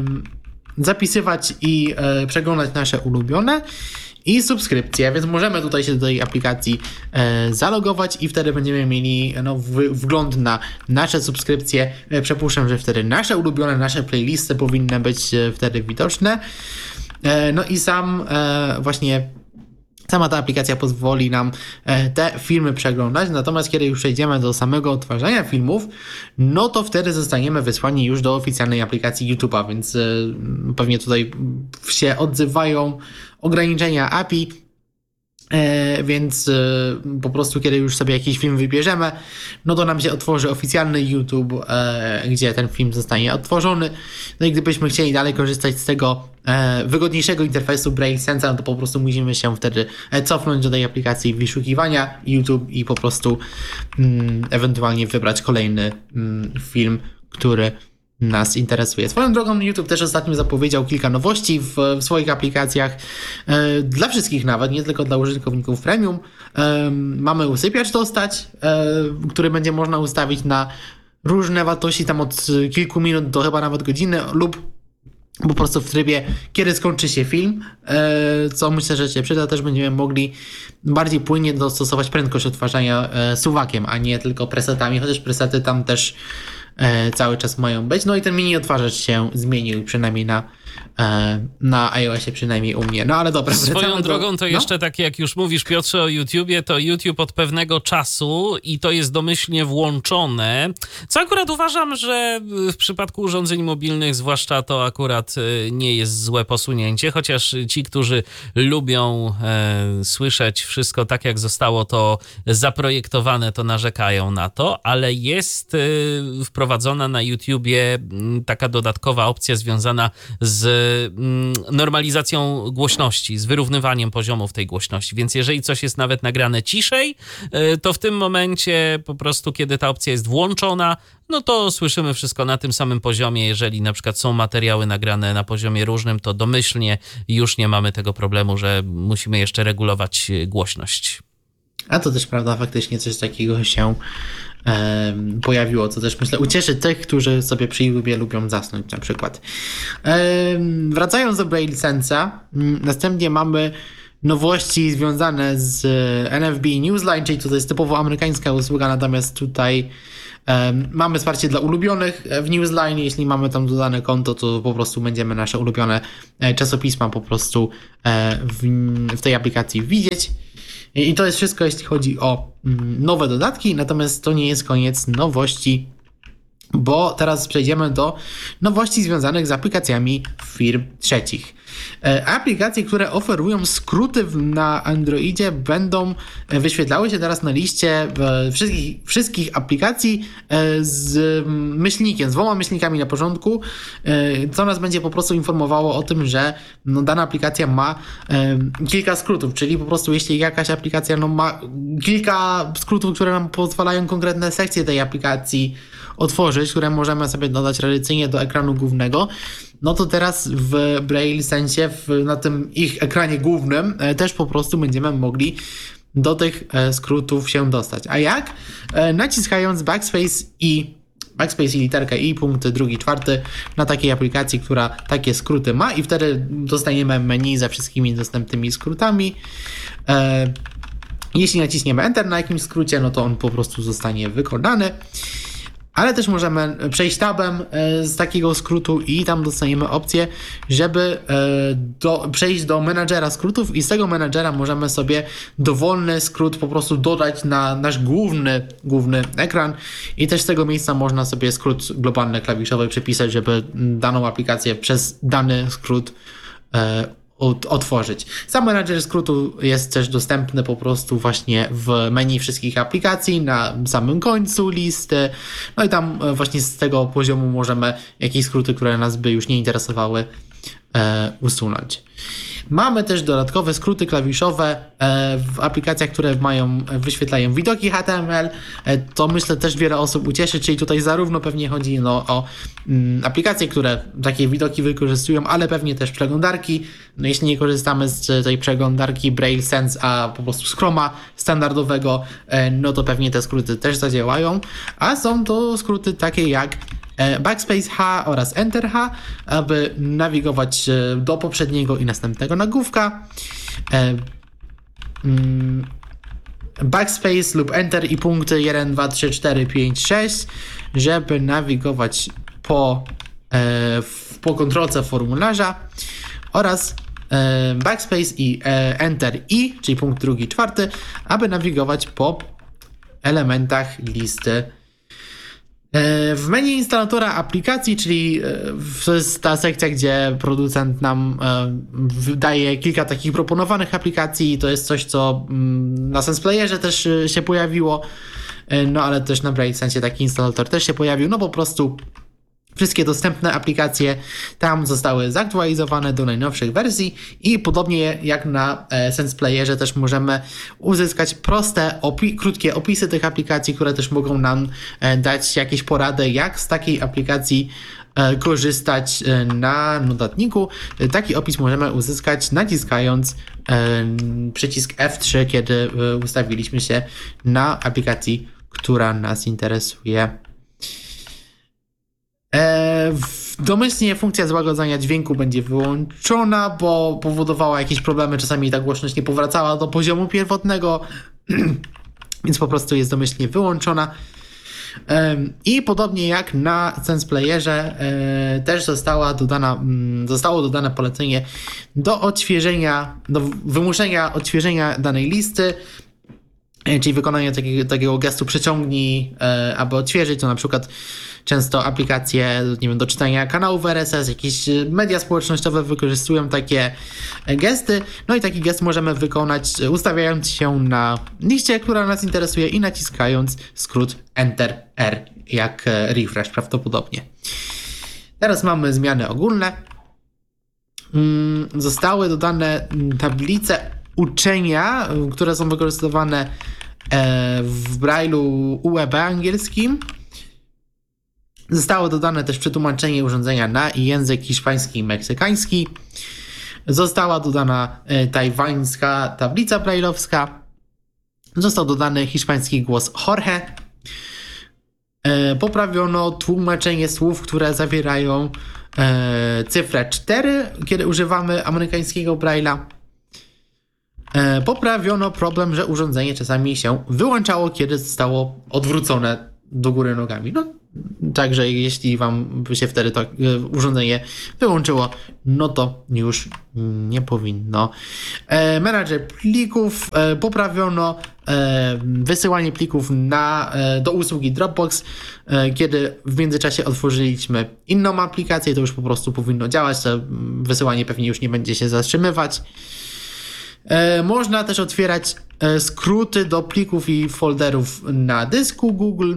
zapisywać i e, przeglądać nasze ulubione i subskrypcje, więc możemy tutaj się do tej aplikacji e, zalogować i wtedy będziemy mieli no, w, wgląd na nasze subskrypcje. E, przypuszczam, że wtedy nasze ulubione, nasze playlisty powinny być e, wtedy widoczne. E, no i sam e, właśnie sama ta aplikacja pozwoli nam e, te filmy przeglądać, natomiast kiedy już przejdziemy do samego odtwarzania filmów, no to wtedy zostaniemy wysłani już do oficjalnej aplikacji YouTube'a, więc e, pewnie tutaj się odzywają ograniczenia A P I, e, więc e, po prostu kiedy już sobie jakiś film wybierzemy, no to nam się otworzy oficjalny YouTube, e, gdzie ten film zostanie odtworzony. No i gdybyśmy chcieli dalej korzystać z tego e, wygodniejszego interfejsu Braille Sense, no to po prostu musimy się wtedy cofnąć do tej aplikacji wyszukiwania YouTube i po prostu mm, ewentualnie wybrać kolejny mm, film, który nas interesuje. Swoją drogą YouTube też ostatnio zapowiedział kilka nowości w, w swoich aplikacjach, e, dla wszystkich nawet, nie tylko dla użytkowników premium. E, mamy usypiacz dostać, e, który będzie można ustawić na różne wartości, tam od kilku minut do chyba nawet godziny, lub po prostu w trybie, kiedy skończy się film, e, co myślę, że się przyda. Też będziemy mogli bardziej płynnie dostosować prędkość odtwarzania e, suwakiem, a nie tylko presetami, chociaż presety tam też E, cały czas mają być. No i ten mini odtwarzacz się zmienił, przynajmniej na, e, na iOSie, przynajmniej u mnie. No ale dobra. Swoją drogą do... to no? jeszcze tak jak już mówisz, Piotrze, o YouTubie, to YouTube od pewnego czasu i to jest domyślnie włączone, co akurat uważam, że w przypadku urządzeń mobilnych zwłaszcza to akurat nie jest złe posunięcie, chociaż ci, którzy lubią e, słyszeć wszystko tak, jak zostało to zaprojektowane, to narzekają na to, ale jest e, wprowadzona na YouTubie taka dodatkowa opcja związana z normalizacją głośności, z wyrównywaniem poziomów tej głośności. Więc jeżeli coś jest nawet nagrane ciszej, to w tym momencie po prostu, kiedy ta opcja jest włączona, no to słyszymy wszystko na tym samym poziomie. Jeżeli na przykład są materiały nagrane na poziomie różnym, to domyślnie już nie mamy tego problemu, że musimy jeszcze regulować głośność. A to też prawda, faktycznie coś takiego się e, pojawiło, co też myślę ucieszy tych, którzy sobie przy YouTubie lubią zasnąć na przykład. E, wracając do Braille Sense'a, następnie mamy nowości związane z N F B Newsline, czyli to jest typowo amerykańska usługa, natomiast tutaj um, mamy wsparcie dla ulubionych w Newsline. Jeśli mamy tam dodane konto, to po prostu będziemy nasze ulubione czasopisma po prostu w, w tej aplikacji widzieć. I to jest wszystko, jeśli chodzi o nowe dodatki, natomiast to nie jest koniec nowości, bo teraz przejdziemy do nowości związanych z aplikacjami firm trzecich. Aplikacje, które oferują skróty na Androidzie, będą wyświetlały się teraz na liście wszystkich, wszystkich aplikacji z myślnikiem, z dwoma myślnikami na początku, co nas będzie po prostu informowało o tym, że no, dana aplikacja ma kilka skrótów, czyli po prostu jeśli jakaś aplikacja no, ma kilka skrótów, które nam pozwalają konkretne sekcje tej aplikacji otworzyć, które możemy sobie dodać tradycyjnie do ekranu głównego, no to teraz w Braille Sensie, w, na tym ich ekranie głównym e, też po prostu będziemy mogli do tych e, skrótów się dostać. A jak? E, naciskając backspace i backspace i literkę i punkt drugi, czwarty na takiej aplikacji, która takie skróty ma i wtedy dostaniemy menu ze wszystkimi dostępnymi skrótami. E, jeśli naciśniemy Enter na jakimś skrócie, no to on po prostu zostanie wykonany. Ale też możemy przejść tabem z takiego skrótu i tam dostaniemy opcję, żeby do, przejść do menadżera skrótów i z tego menadżera możemy sobie dowolny skrót po prostu dodać na nasz główny, główny ekran i też z tego miejsca można sobie skrót globalny klawiszowy przepisać, żeby daną aplikację przez dany skrót otworzyć. Sam menadżer skrótu jest też dostępny po prostu właśnie w menu wszystkich aplikacji, na samym końcu listy, no i tam właśnie z tego poziomu możemy jakieś skróty, które nas by już nie interesowały, e, usunąć. Mamy też dodatkowe skróty klawiszowe w aplikacjach, które mają, wyświetlają widoki H T M L. To myślę też wiele osób ucieszy, czyli tutaj zarówno pewnie chodzi no, o mm, aplikacje, które takie widoki wykorzystują, ale pewnie też przeglądarki. No, jeśli nie korzystamy z tej przeglądarki Braille Sense, a po prostu z Chroma standardowego, no to pewnie te skróty też zadziałają. A są to skróty takie jak Backspace H oraz Enter H, aby nawigować do poprzedniego i następnego nagłówka. Backspace lub Enter i punkty jeden, dwa, trzy, cztery, pięć, sześć, żeby nawigować po, po kontrolce formularza, oraz Backspace i Enter I, czyli punkt drugi, czwarty, aby nawigować po elementach listy. W menu instalatora aplikacji, czyli to jest ta sekcja, gdzie producent nam daje kilka takich proponowanych aplikacji, to jest coś, co na SensePlayerze też się pojawiło, no ale też na Braille Sensie taki instalator też się pojawił, no po prostu wszystkie dostępne aplikacje tam zostały zaktualizowane do najnowszych wersji i podobnie jak na SensePlayerze też możemy uzyskać proste, opi- krótkie opisy tych aplikacji, które też mogą nam dać jakieś porady, jak z takiej aplikacji korzystać na notatniku. Taki opis możemy uzyskać naciskając przycisk F trzy, kiedy ustawiliśmy się na aplikacji, która nas interesuje. Domyślnie funkcja złagodzenia dźwięku będzie wyłączona, bo powodowała jakieś problemy, czasami ta głośność nie powracała do poziomu pierwotnego, więc po prostu jest domyślnie wyłączona. I podobnie jak na SensePlayerze też została dodana, zostało dodane polecenie do odświeżenia, do wymuszenia odświeżenia danej listy, czyli wykonanie takiego, takiego gestu przeciągnij, aby odświeżyć, to na przykład często aplikacje, nie wiem, do czytania kanałów R S S, jakieś media społecznościowe wykorzystują takie gesty, no i taki gest możemy wykonać ustawiając się na liście, która nas interesuje i naciskając skrót Enter R, jak refresh prawdopodobnie. Teraz mamy zmiany ogólne. Zostały dodane tablice uczenia, które są wykorzystywane w Braille'u U E B angielskim. Zostało dodane też przetłumaczenie urządzenia na język hiszpański i meksykański. Została dodana tajwańska tablica braille'owska. Został dodany hiszpański głos Jorge. Poprawiono tłumaczenie słów, które zawierają cyfrę cztery, kiedy używamy amerykańskiego Braille'a. Poprawiono problem, że urządzenie czasami się wyłączało, kiedy zostało odwrócone do góry nogami. No, także jeśli wam się wtedy to urządzenie wyłączyło, no to już nie powinno. E, menadżer plików, e, poprawiono e, wysyłanie plików na, e, do usługi Dropbox. E, kiedy w międzyczasie otworzyliśmy inną aplikację, to już po prostu powinno działać, to wysyłanie pewnie już nie będzie się zatrzymywać. E, można też otwierać e, skróty do plików i folderów na dysku Google.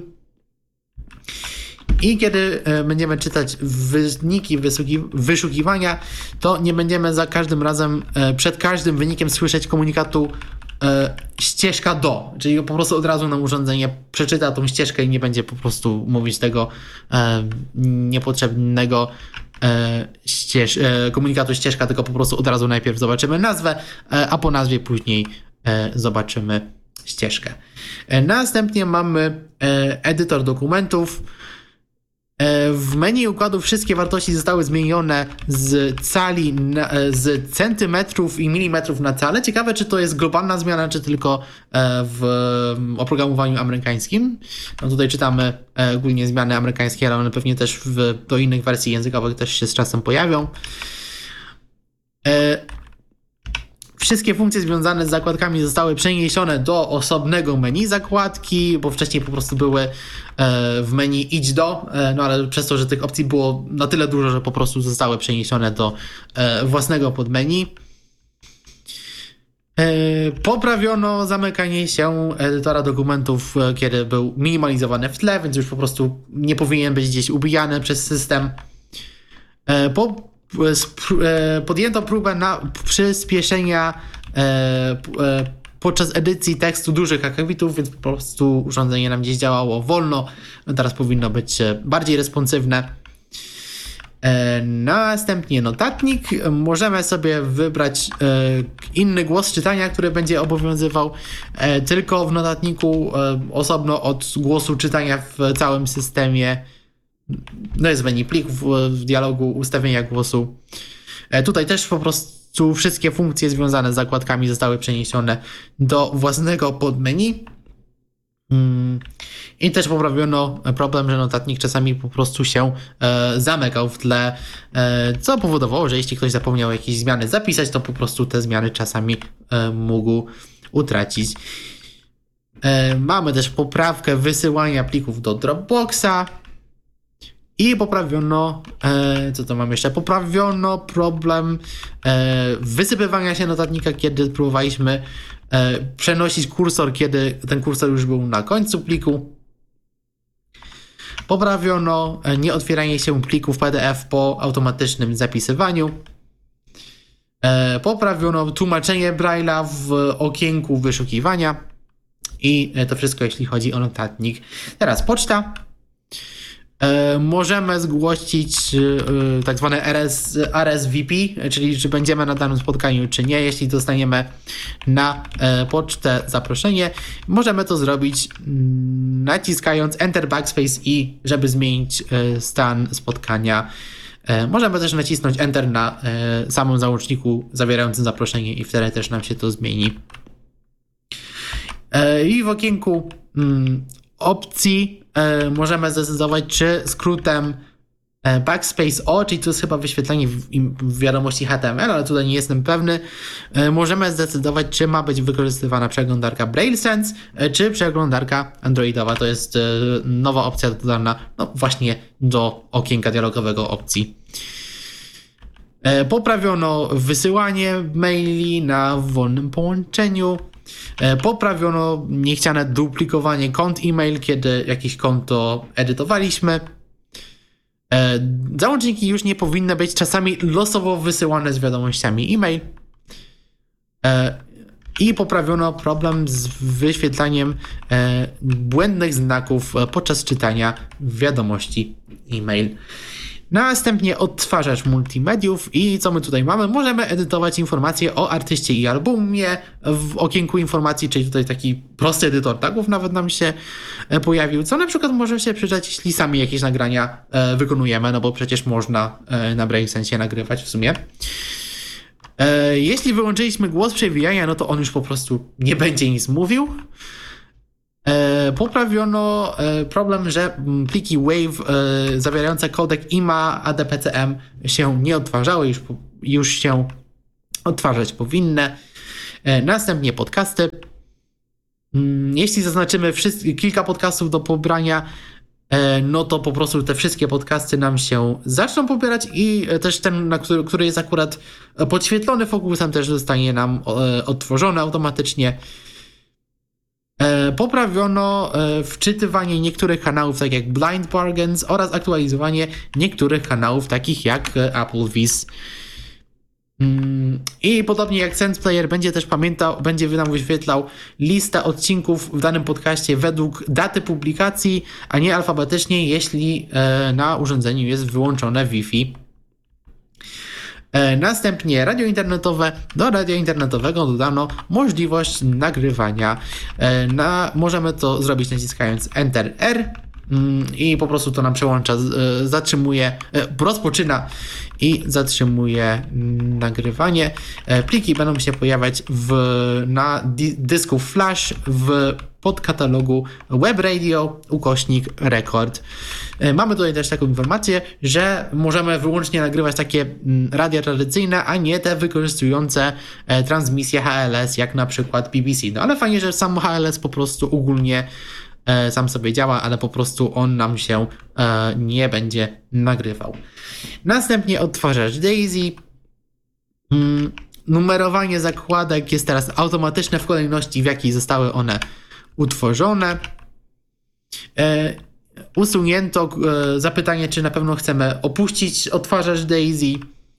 I kiedy e, będziemy czytać wyniki wysługi- wyszukiwania, to nie będziemy za każdym razem, e, przed każdym wynikiem słyszeć komunikatu e, ścieżka do, czyli po prostu od razu nam urządzenie przeczyta tą ścieżkę i nie będzie po prostu mówić tego e, niepotrzebnego e, ścież- e, komunikatu ścieżka, tylko po prostu od razu najpierw zobaczymy nazwę, e, a po nazwie później e, zobaczymy ścieżkę. E, następnie mamy e, edytor dokumentów. W menu układu wszystkie wartości zostały zmienione z cali, na, z centymetrów i milimetrów na calę. Ciekawe, czy to jest globalna zmiana, czy tylko w oprogramowaniu amerykańskim. No tutaj czytamy ogólnie zmiany amerykańskie, ale one pewnie też w, do innych wersji językowych też się z czasem pojawią. Wszystkie funkcje związane z zakładkami zostały przeniesione do osobnego menu zakładki, bo wcześniej po prostu były w menu idź do, no ale przez to, że tych opcji było na tyle dużo, że po prostu zostały przeniesione do własnego podmenu. Poprawiono zamykanie się edytora dokumentów, kiedy był minimalizowany w tle, więc już po prostu nie powinien być gdzieś ubijany przez system. Po Podjęto próbę na przyspieszenia e, e, podczas edycji tekstu dużych akapitów, więc po prostu urządzenie nam gdzieś działało wolno. Teraz powinno być bardziej responsywne. E, następnie notatnik. Możemy sobie wybrać e, inny głos czytania, który będzie obowiązywał e, tylko w notatniku, e, osobno od głosu czytania w całym systemie. No jest menu plików, w dialogu ustawienia głosu. E, tutaj też po prostu wszystkie funkcje związane z zakładkami zostały przeniesione do własnego podmenu. Mm. I też poprawiono problem, że notatnik czasami po prostu się e, zamykał w tle, e, co powodowało, że jeśli ktoś zapomniał jakieś zmiany zapisać, to po prostu te zmiany czasami e, mógł utracić. E, mamy też poprawkę wysyłania plików do Dropboxa. I poprawiono, e, co to mam jeszcze? Poprawiono problem e, wysypywania się notatnika, kiedy próbowaliśmy e, przenosić kursor, kiedy ten kursor już był na końcu pliku. Poprawiono e, nieotwieranie się plików P D F po automatycznym zapisywaniu. E, poprawiono tłumaczenie Braille'a w okienku wyszukiwania. I to wszystko, jeśli chodzi o notatnik. Teraz poczta. Możemy zgłosić tak zwane R S, R S V P, czyli czy będziemy na danym spotkaniu, czy nie. Jeśli dostaniemy na pocztę zaproszenie, możemy to zrobić naciskając Enter Backspace i żeby zmienić stan spotkania. Możemy też nacisnąć Enter na samym załączniku zawierającym zaproszenie i wtedy też nam się to zmieni. I w okienku opcji e, możemy zdecydować, czy skrótem e, backspace O, czyli to jest chyba wyświetlenie w, w wiadomości H T M L, ale tutaj nie jestem pewny, e, możemy zdecydować, czy ma być wykorzystywana przeglądarka BrailleSense, e, czy przeglądarka androidowa. To jest e, nowa opcja dodana no, właśnie do okienka dialogowego opcji. E, poprawiono wysyłanie maili na wolnym połączeniu. Poprawiono niechciane duplikowanie kont e-mail, kiedy jakieś konto edytowaliśmy. Załączniki już nie powinny być czasami losowo wysyłane z wiadomościami e-mail. I poprawiono problem z wyświetlaniem błędnych znaków podczas czytania wiadomości e-mail. Następnie odtwarzacz multimediów i co my tutaj mamy? Możemy edytować informacje o artyście i albumie w okienku informacji, czyli tutaj taki prosty edytor tagów nawet nam się pojawił, co na przykład może się przydać, jeśli sami jakieś nagrania wykonujemy, no bo przecież można na BraveSensie nagrywać w sumie. Jeśli wyłączyliśmy głos przewijania, no to on już po prostu nie będzie nic mówił. Poprawiono problem, że pliki WAV zawierające kodek I M A A D P C M się nie odtwarzały, już, już się odtwarzać powinny. Następnie podcasty. Jeśli zaznaczymy wszystkie, kilka podcastów do pobrania, no to po prostu te wszystkie podcasty nam się zaczną pobierać i też ten, na który, który jest akurat podświetlony fokusem, też zostanie nam odtworzony automatycznie. Poprawiono wczytywanie niektórych kanałów, tak jak Blind Bargains, oraz aktualizowanie niektórych kanałów, takich jak Applevis. I podobnie jak SensePlayer będzie też pamiętał, będzie nam wyświetlał listę odcinków w danym podcaście według daty publikacji, a nie alfabetycznie, jeśli na urządzeniu jest wyłączone Wi-Fi. Następnie radio internetowe. Do radia internetowego dodano możliwość nagrywania. Na, możemy to zrobić naciskając Enter R i po prostu to nam przełącza, zatrzymuje, rozpoczyna i zatrzymuje nagrywanie. Pliki będą się pojawiać w, na dysku flash w podkatalogu Web Radio ukośnik rekord. Mamy tutaj też taką informację, że możemy wyłącznie nagrywać takie radia tradycyjne, a nie te wykorzystujące transmisję H L S, jak na przykład B B C. No ale fajnie, że sam H L S po prostu ogólnie sam sobie działa, ale po prostu on nam się nie będzie nagrywał. Następnie odtwarzacz Daisy. Numerowanie zakładek jest teraz automatyczne w kolejności, w jakiej zostały one utworzone. E, usunięto e, zapytanie, czy na pewno chcemy opuścić odtwarzacz Daisy.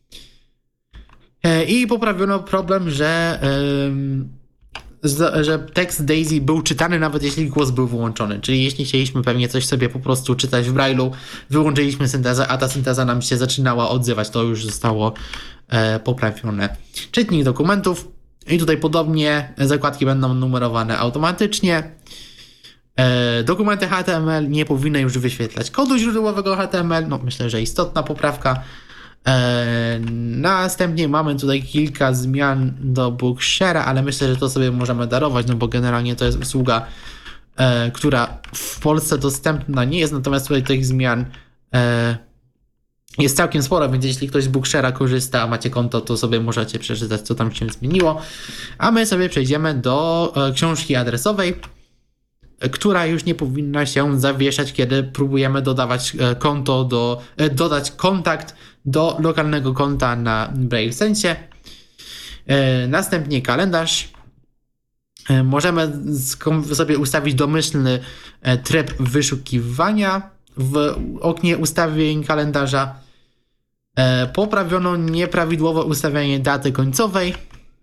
E, I poprawiono problem, że, e, z, że tekst Daisy był czytany nawet jeśli głos był wyłączony. Czyli jeśli chcieliśmy pewnie coś sobie po prostu czytać w Braille'u, wyłączyliśmy syntezę, a ta synteza nam się zaczynała odzywać. To już zostało e, poprawione. Czytnik dokumentów. I tutaj podobnie zakładki będą numerowane automatycznie. E, dokumenty H T M L nie powinny już wyświetlać kodu źródłowego H T M L. No, myślę, że istotna poprawka. E, następnie mamy tutaj kilka zmian do Bookshare'a, ale myślę, że to sobie możemy darować, no bo generalnie to jest usługa, e, która w Polsce dostępna nie jest, natomiast tutaj tych zmian e, jest całkiem sporo, więc jeśli ktoś z Bookshare'a korzysta, a macie konto, to sobie możecie przeczytać, co tam się zmieniło. A my sobie przejdziemy do e, książki adresowej, e, która już nie powinna się zawieszać, kiedy próbujemy dodawać e, konto do, e, dodać kontakt do lokalnego konta na BraveSensie. E, następnie kalendarz. E, możemy sobie ustawić domyślny e, tryb wyszukiwania w oknie ustawień kalendarza. E, poprawiono nieprawidłowe ustawianie daty końcowej,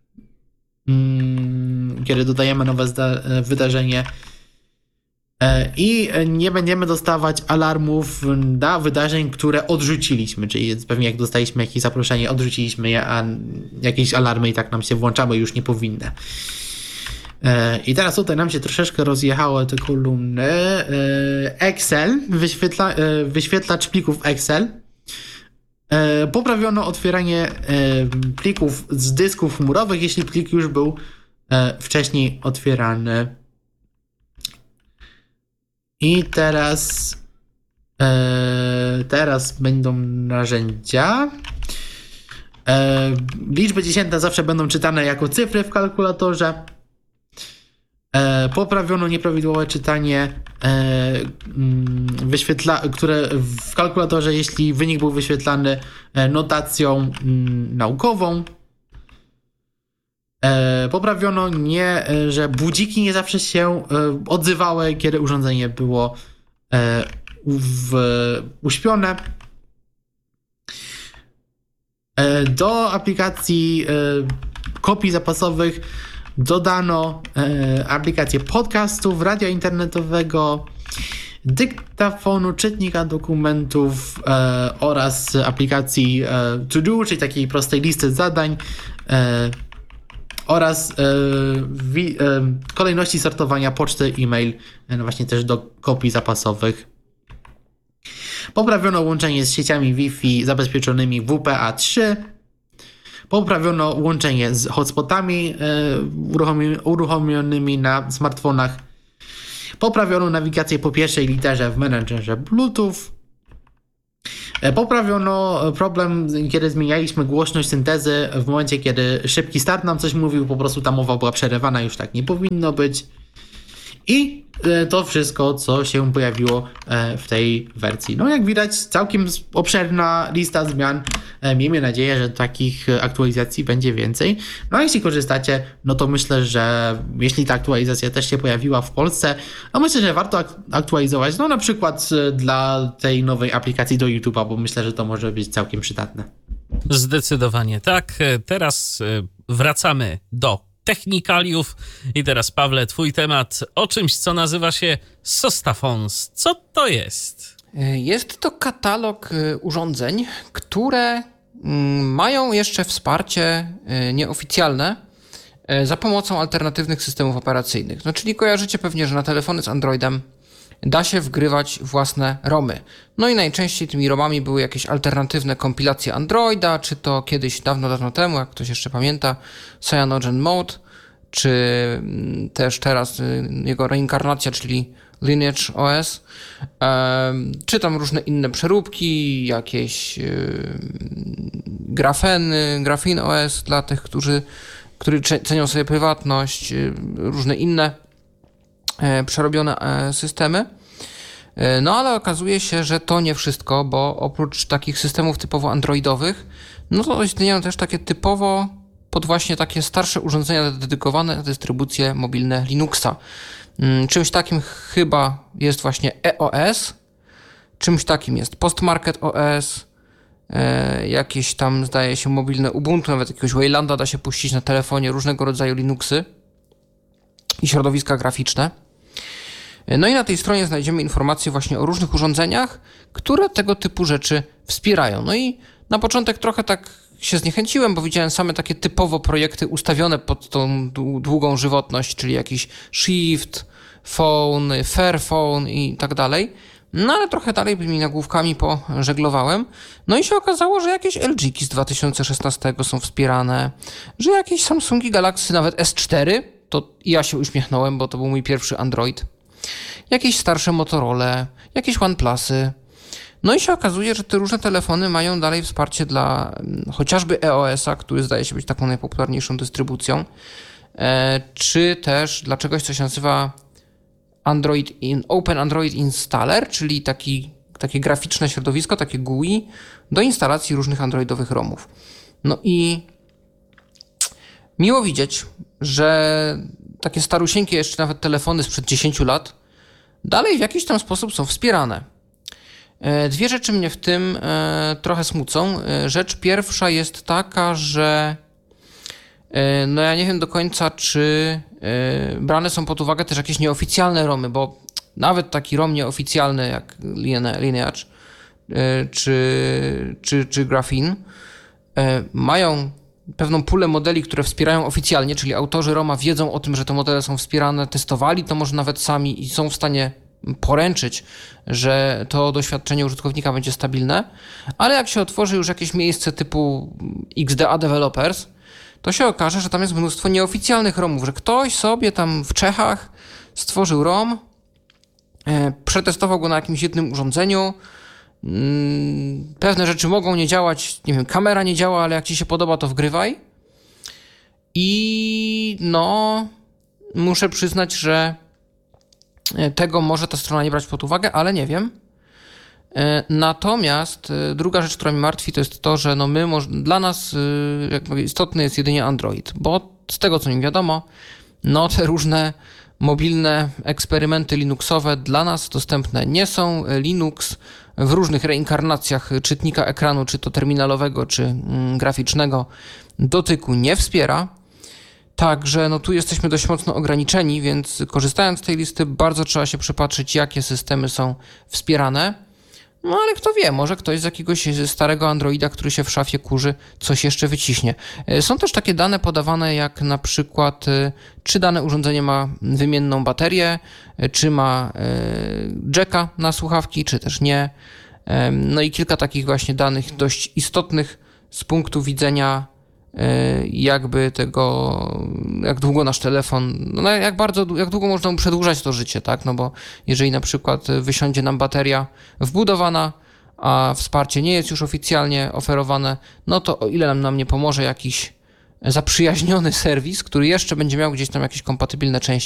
mm, kiedy dodajemy nowe zda- wydarzenie. E, I nie będziemy dostawać alarmów na wydarzeń, które odrzuciliśmy, czyli pewnie jak dostaliśmy jakieś zaproszenie, odrzuciliśmy je, a jakieś alarmy i tak nam się włączały, już nie powinny. I teraz tutaj nam się troszeczkę rozjechały te kolumny. Excel, wyświetla, wyświetlacz plików Excel. Poprawiono otwieranie plików z dysków chmurowych, jeśli plik już był wcześniej otwierany. I teraz teraz będą narzędzia. Liczby dziesiętne zawsze będą czytane jako cyfry w kalkulatorze. E, poprawiono nieprawidłowe czytanie, e, wyświetla, które w kalkulatorze, jeśli wynik był wyświetlany e, notacją m, naukową. E, poprawiono nie, e, że budziki nie zawsze się e, odzywały, kiedy urządzenie było e, w, uśpione. E, do aplikacji e, kopii zapasowych dodano e, aplikację podcastów, radia internetowego dyktafonu, czytnika dokumentów e, oraz aplikacji e, To Do, czyli takiej prostej listy zadań e, oraz e, wi, e, kolejności sortowania poczty, e-mail, e, no właśnie też do kopii zapasowych. Poprawiono łączenie z sieciami Wi-Fi zabezpieczonymi W P A trzy. Poprawiono łączenie z hotspotami e, uruchomionymi na smartfonach. Poprawiono nawigację po pierwszej literze w menedżerze Bluetooth. E, poprawiono problem, kiedy zmienialiśmy głośność syntezy w momencie, kiedy szybki start nam coś mówił, po prostu ta mowa była przerywana, już tak nie powinno być. I to wszystko, co się pojawiło w tej wersji. No jak widać, całkiem obszerna lista zmian. Miejmy nadzieję, że takich aktualizacji będzie więcej. No a jeśli korzystacie, no to myślę, że jeśli ta aktualizacja też się pojawiła w Polsce, no myślę, że warto aktualizować, no na przykład dla tej nowej aplikacji do YouTube'a, bo myślę, że to może być całkiem przydatne. Zdecydowanie tak. Teraz wracamy do technikaliów. I teraz, Pawle, twój temat o czymś, co nazywa się Sostafons. Co to jest? Jest to katalog urządzeń, które mają jeszcze wsparcie nieoficjalne za pomocą alternatywnych systemów operacyjnych. No, czyli kojarzycie pewnie, że na telefony z Androidem da się wgrywać własne romy. No i najczęściej tymi romami były jakieś alternatywne kompilacje Androida, czy to kiedyś dawno, dawno temu, jak ktoś jeszcze pamięta, Cyanogen Mode, czy też teraz jego reinkarnacja, czyli Lineage O S, czy tam różne inne przeróbki, jakieś grafeny, Graphene O S dla tych, którzy, którzy cenią sobie prywatność, różne inne przerobione systemy. No ale okazuje się, że to nie wszystko, bo oprócz takich systemów typowo androidowych, no to istnieją też takie typowo pod właśnie takie starsze urządzenia dedykowane na dystrybucje mobilne Linuxa. Czymś takim chyba jest właśnie E O S, czymś takim jest Postmarket O S, jakieś tam zdaje się mobilne Ubuntu, nawet jakiegoś Waylanda da się puścić na telefonie, różnego rodzaju Linuxy i środowiska graficzne. No i na tej stronie znajdziemy informacje właśnie o różnych urządzeniach, które tego typu rzeczy wspierają. No i na początek trochę tak się zniechęciłem, bo widziałem same takie typowo projekty ustawione pod tą długą żywotność, czyli jakiś Shift, Phone, Fairphone i tak dalej. No ale trochę dalej tymi nagłówkami pożeglowałem. No i się okazało, że jakieś L G ki z dwa tysiące szesnastego są wspierane, że jakieś Samsungi Galaxy, nawet S cztery, to ja się uśmiechnąłem, bo to był mój pierwszy Android. Jakieś starsze Motorola, jakieś OnePlusy. No i się okazuje, że te różne telefony mają dalej wsparcie dla chociażby E O S-a, który zdaje się być taką najpopularniejszą dystrybucją, czy też dla czegoś, co się nazywa Android in, Open Android Installer, czyli taki, takie graficzne środowisko, takie G U I do instalacji różnych androidowych romów. No i miło widzieć, że takie starusieńkie jeszcze nawet telefony sprzed dziesięciu lat dalej w jakiś tam sposób są wspierane. Dwie rzeczy mnie w tym trochę smucą. Rzecz pierwsza jest taka, że no ja nie wiem do końca, czy brane są pod uwagę też jakieś nieoficjalne romy, bo nawet taki rom nieoficjalny jak Lineage czy, czy, czy Graphene mają pewną pulę modeli, które wspierają oficjalnie, czyli autorzy roma wiedzą o tym, że te modele są wspierane, testowali to może nawet sami i są w stanie poręczyć, że to doświadczenie użytkownika będzie stabilne, ale jak się otworzy już jakieś miejsce typu X D A Developers, to się okaże, że tam jest mnóstwo nieoficjalnych romów, że ktoś sobie tam w Czechach stworzył rom, przetestował go na jakimś jednym urządzeniu, pewne rzeczy mogą nie działać, nie wiem, kamera nie działa, ale jak ci się podoba, to wgrywaj. I no, muszę przyznać, że tego może ta strona nie brać pod uwagę, ale nie wiem. Natomiast druga rzecz, która mnie martwi, to jest to, że no my, dla nas jakby istotny jest jedynie Android, bo z tego, co mi wiadomo, no te różne mobilne eksperymenty Linuxowe dla nas dostępne nie są. Linux w różnych reinkarnacjach czytnika ekranu, czy to terminalowego, czy graficznego, dotyku nie wspiera. Także no tu jesteśmy dość mocno ograniczeni, więc korzystając z tej listy bardzo trzeba się przypatrzeć, jakie systemy są wspierane. No ale kto wie, może ktoś z jakiegoś starego Androida, który się w szafie kurzy, coś jeszcze wyciśnie. Są też takie dane podawane jak na przykład, czy dane urządzenie ma wymienną baterię, czy ma jacka na słuchawki, czy też nie. No i kilka takich właśnie danych dość istotnych z punktu widzenia jakby tego, jak długo nasz telefon, no jak bardzo, jak długo można mu przedłużać to życie, tak, no bo jeżeli na przykład wysiądzie nam bateria wbudowana, a wsparcie nie jest już oficjalnie oferowane, no to o ile nam nie pomoże jakiś zaprzyjaźniony serwis, który jeszcze będzie miał gdzieś tam jakieś kompatybilne części